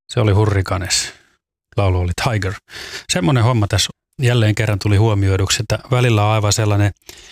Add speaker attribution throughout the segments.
Speaker 1: Se oli Hurricanes. Laulu oli Tiger. Semmoinen homma tässä jälleen kerran tuli huomioiduksi, että välillä on aivan sellainen,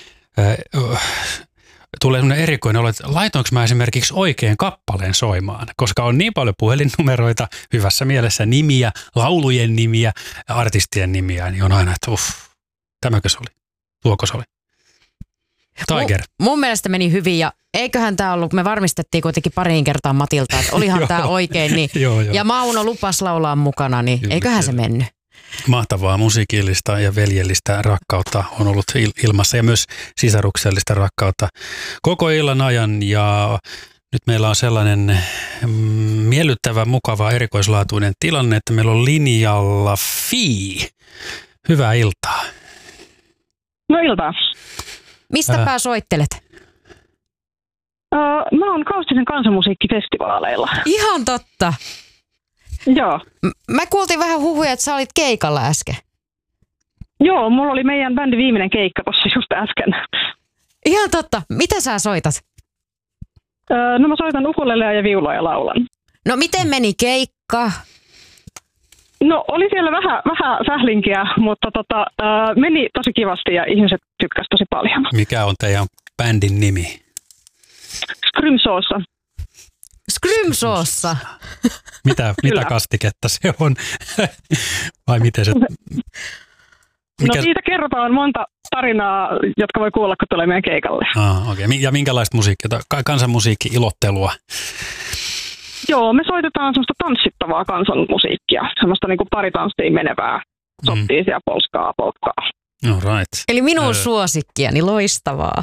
Speaker 1: tulee sellainen erikoinen olo, että laitoinko mä esimerkiksi oikein kappaleen soimaan, koska on niin paljon puhelinnumeroita, hyvässä mielessä nimiä, laulujen nimiä, artistien nimiä, niin on aina, että tämäkö se oli, tuoko se oli. Tiger.
Speaker 2: Mun mielestä meni hyvin ja eiköhän tämä ollut, me varmistettiin kuitenkin pariin kertaan Matilta, että olihan tämä oikein. Niin,
Speaker 1: joo.
Speaker 2: Ja Mauno lupas laulaa mukana, niin kyllä, eiköhän se mennyt. Mahtavaa
Speaker 1: musiikillista ja veljellistä rakkautta on ollut ilmassa ja myös sisaruksellista rakkautta koko illan ajan. Ja nyt meillä on sellainen miellyttävä, mukava, erikoislaatuinen tilanne, että meillä on linjalla Fi. Hyvää iltaa.
Speaker 3: No iltaa.
Speaker 2: Mistäpä soittelet?
Speaker 3: Mä oon Kaustisen kansanmusiikkifestivaaleilla.
Speaker 2: Ihan totta.
Speaker 3: Joo.
Speaker 2: Mä kuultiin vähän huhuja, että sä olit keikalla äsken.
Speaker 3: Joo, mulla oli meidän bändin viimeinen keikka tossa just äsken.
Speaker 2: Ihan totta. Mitä sä soitat?
Speaker 3: No mä soitan ukulelea ja viulua ja laulan.
Speaker 2: No miten meni keikka?
Speaker 3: No oli siellä vähän sählinkiä, mutta meni tosi kivasti ja ihmiset tykkäsivät tosi paljon.
Speaker 1: Mikä on teidän bändin nimi?
Speaker 3: Skrymsoossa.
Speaker 2: Skrymsoossa?
Speaker 1: Mitä kastiketta se on? Vai miten se...
Speaker 3: No siitä kerrotaan monta tarinaa, jotka voi kuulla, kun tulee meidän keikalle.
Speaker 1: Okay. Ja minkälaista musiikkia? Kansanmusiikki-ilottelua?
Speaker 3: Joo, me soitetaan semmoista tanssittavaa kansanmusiikkia. Semmoista niinku paritanssiin menevää sottiisia polkkaa.
Speaker 1: No right.
Speaker 2: Eli minun suosikkiani, loistavaa.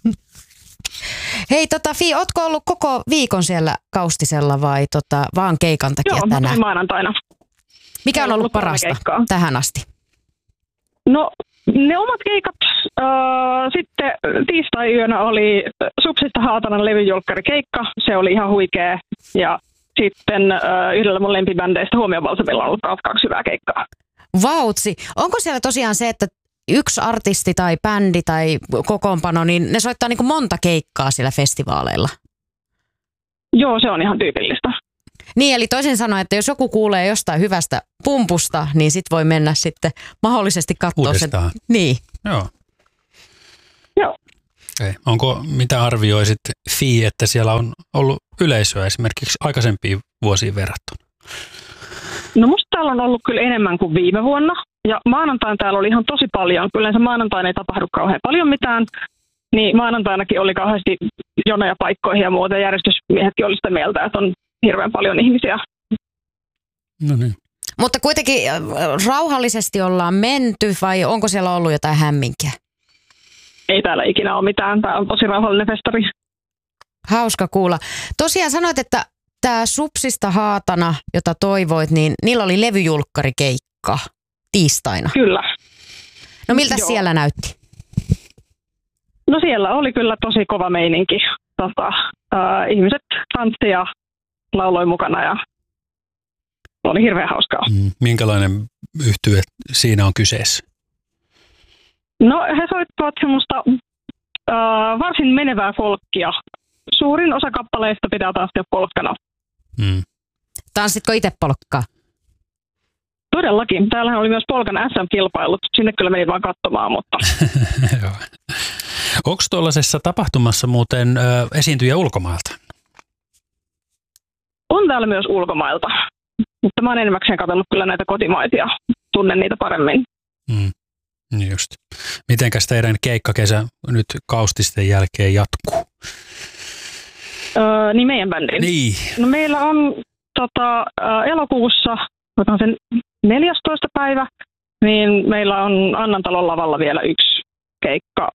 Speaker 2: Hei Fi, ootko ollut koko viikon siellä Kaustisella vai vaan keikan takia tänään?
Speaker 3: Joo, maanantaina.
Speaker 2: Mikä on ollut parasta tähän asti?
Speaker 3: No ne omat keikat, sitten tiistai-yönä oli Supsista Haatanan levyjulkkarikeikka, se oli ihan huikea. Ja sitten yhdellä mun lempibändeistä Huomiobalsamilla on ollut kaksi hyvää keikkaa.
Speaker 2: Vautsi, onko siellä tosiaan se, että yksi artisti tai bändi tai kokoonpano, niin ne soittaa niin kuin monta keikkaa siellä festivaaleilla?
Speaker 3: Joo, se on ihan tyypillistä.
Speaker 2: Niin, eli toisin sanoen, että jos joku kuulee jostain hyvästä pumpusta, niin sit voi mennä sitten mahdollisesti katsoa sen. Niin.
Speaker 1: Joo.
Speaker 3: Joo.
Speaker 1: Okay. Onko, mitä arvioisit Fi, että siellä on ollut yleisöä esimerkiksi aikaisempiin vuosiin verrattuna?
Speaker 3: No musta täällä on ollut kyllä enemmän kuin viime vuonna. Ja maanantaina täällä oli ihan tosi paljon. Kyllä se maanantaina ei tapahdu kauhean paljon mitään. Niin maanantainakin oli kauheasti jonoja paikkoihin ja muuta. Järjestysmiehetkin oli sitä mieltä, että on hirveän paljon ihmisiä.
Speaker 1: No niin.
Speaker 2: Mutta kuitenkin rauhallisesti ollaan menty vai onko siellä ollut jotain hämminkiä?
Speaker 3: Ei täällä ikinä ole mitään. Tämä on tosi rauhallinen festari.
Speaker 2: Hauska kuulla. Tosiaan sanoit, että tämä Supsista Haatana, jota toivoit, niin niillä oli levyjulkkarikeikka tiistaina.
Speaker 3: Kyllä.
Speaker 2: No miltä siellä näytti?
Speaker 3: No siellä oli kyllä tosi kova meininki. Ihmiset tanssi ja lauloi mukana ja oli hirveän hauskaa.
Speaker 1: Minkälainen yhtye siinä on kyseessä?
Speaker 3: No he soittavat semmoista varsin menevää folkkia. Suurin osa kappaleista pitää tanssia polkkana.
Speaker 2: Tanssitko itse polkkaa?
Speaker 3: Todellakin. Täällähän oli myös polkan SM-kilpailut. Sinne kyllä meni vaan katsomaan, mutta...
Speaker 1: Onko tuollaisessa tapahtumassa muuten esiintyjä ulkomailta?
Speaker 3: On täällä myös ulkomailta. Mutta mä oon enimmäkseen katsellut kyllä näitä kotimaisia. Tunnen niitä paremmin.
Speaker 1: Just. Mitenkäs teidän keikkakesä nyt Kaustisten jälkeen jatkuu?
Speaker 3: Niin meidän bändin.
Speaker 1: Niin.
Speaker 3: No meillä on elokuussa, otan sen 14. päivä, niin meillä on Annantalon lavalla vielä yksi keikka.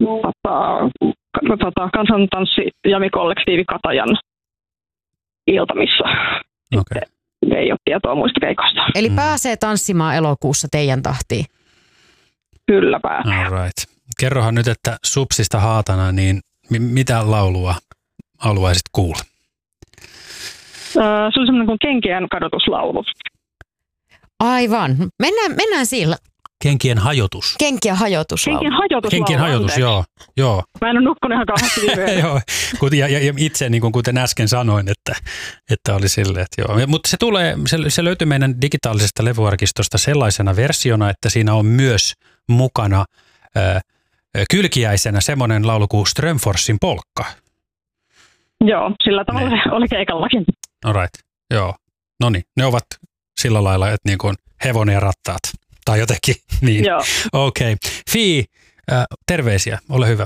Speaker 3: Kansantanssi Jami-kollektiivi Katajan iltamissa.
Speaker 1: Okay.
Speaker 3: Ei ole tietoa muista keikoista.
Speaker 2: Eli pääsee tanssimaan elokuussa teidän tahtiin?
Speaker 3: Kyllä pääsee.
Speaker 1: All right. Kerrohan nyt, että Supsista Haatana, niin mitä laulua haluaisit kuulla?
Speaker 3: Se oli semmoinen kuin Kenkien kadotuslaulu.
Speaker 2: Aivan. Mennään sillä.
Speaker 1: Kenkien hajotus.
Speaker 2: Kenkien hajotus.
Speaker 3: Kenkien hajotus,
Speaker 1: joo.
Speaker 3: Mä en ole nukkunut ihan kauheasti viime
Speaker 1: Joo, ja itse niin kuin kuten äsken sanoin, että oli silleen, että joo. Mutta se löytyy meidän digitaalisesta levyarkistosta sellaisena versiona, että siinä on myös mukana kylkiäisenä semmoinen laulu kuin Strömforsin polkka.
Speaker 3: Joo, sillä tavalla se oli keikallakin.
Speaker 1: Alright, joo. No niin, ne ovat sillä lailla, että niin kuin hevonen ja rattaat. Tai jotenkin niin.
Speaker 3: Joo.
Speaker 1: Okei. Fii, terveisiä, ole hyvä.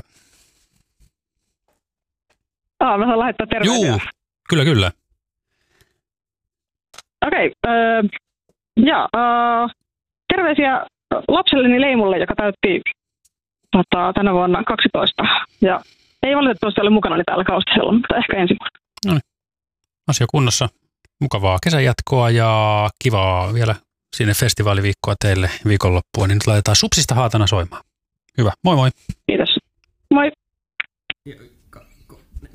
Speaker 3: Mä saan lähettää terveisiä.
Speaker 1: Juu, kyllä.
Speaker 3: Okei. Terveisiä lapselleni Leimulle, joka täytti tänä vuonna 12. Ja ei valitettavasti ole mukana täällä Kaustosella, mutta ehkä ensi vuonna.
Speaker 1: No niin. Asia kunnossa. Mukavaa kesänjatkoa ja kivaa vielä sinne festivaaliviikkoa teille viikonloppua. Niin nyt laitetaan Supsista haatana soimaan. Hyvä. Moi moi.
Speaker 3: Kiitos. Moi.